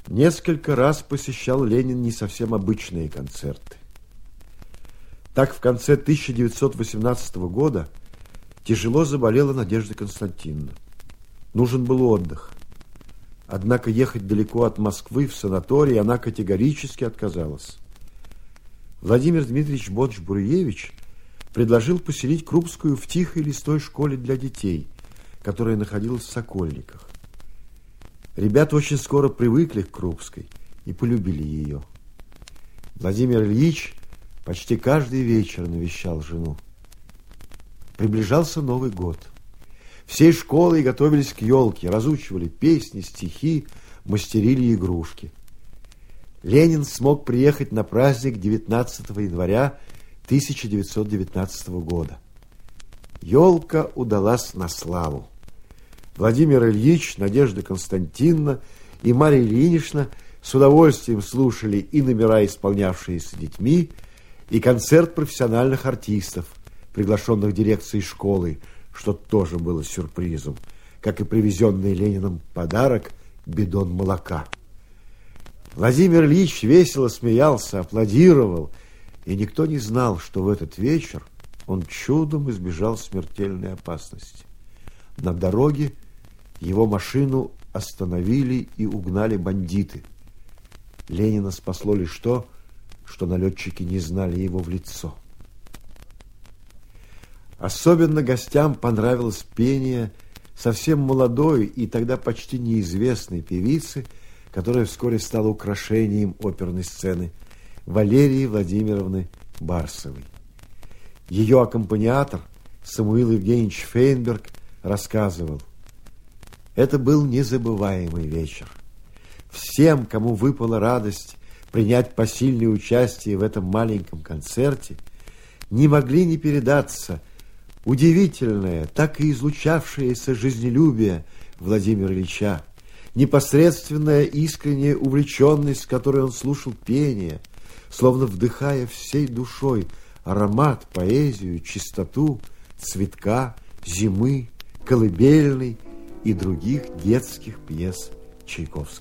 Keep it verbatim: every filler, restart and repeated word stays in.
Несколько раз посещал Ленин не совсем обычные концерты. Так, в конце тысяча девятьсот восемнадцатого года тяжело заболела Надежда Константиновна. Нужен был отдых. Однако ехать далеко от Москвы в санаторий она категорически отказалась. Владимир Дмитриевич Бодж-Буруевич предложил поселить Крупскую в тихой лесной школе для детей, которая находилась в Сокольниках. Ребята очень скоро привыкли к Крупской и полюбили ее. Владимир Ильич почти каждый вечер навещал жену. Приближался Новый год. Всей школой готовились к елке, разучивали песни, стихи, мастерили игрушки. Ленин смог приехать на праздник девятнадцатого января тысяча девятьсот девятнадцатого года. Елка удалась на славу. Владимир Ильич, Надежда Константиновна и Марья Ильинична с удовольствием слушали и номера, исполнявшиеся детьми, и концерт профессиональных артистов, приглашенных дирекцией школы, что тоже было сюрпризом, как и привезенный Лениным подарок бидон молока. Владимир Ильич весело смеялся, аплодировал, и никто не знал, что в этот вечер он чудом избежал смертельной опасности. На дороге его машину остановили и угнали бандиты. Ленина спасло лишь то, что налетчики не знали его в лицо. Особенно гостям понравилось пение совсем молодой и тогда почти неизвестной певицы, которая вскоре стала украшением оперной сцены, Валерии Владимировны Барсовой. Ее аккомпаниатор Самуил Евгеньевич Фейнберг рассказывал: это был незабываемый вечер. Всем, кому выпала радость принять посильное участие в этом маленьком концерте, не могли не передаться удивительное, так и излучавшееся жизнелюбие Владимира Ильича, непосредственная искренняя увлеченность, с которой он слушал пение, словно вдыхая всей душой аромат, поэзию, чистоту цветка, зимы, колыбельной и других детских пьес Чайковского.